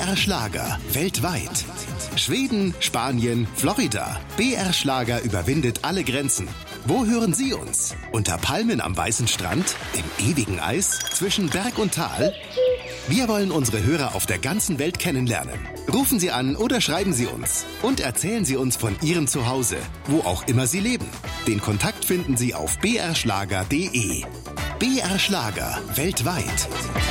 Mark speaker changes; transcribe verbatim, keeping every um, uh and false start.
Speaker 1: R Schlager weltweit. Schweden, Spanien, Florida. B R Schlager überwindet alle Grenzen. Wo hören Sie uns? Unter Palmen am weißen Strand? Im ewigen Eis? Zwischen Berg und Tal? Wir wollen unsere Hörer auf der ganzen Welt kennenlernen. Rufen Sie an oder schreiben Sie uns. Und erzählen Sie uns von Ihrem Zuhause, wo auch immer Sie leben. Den Kontakt finden Sie auf b r schlager punkt d e. B R Schlager weltweit.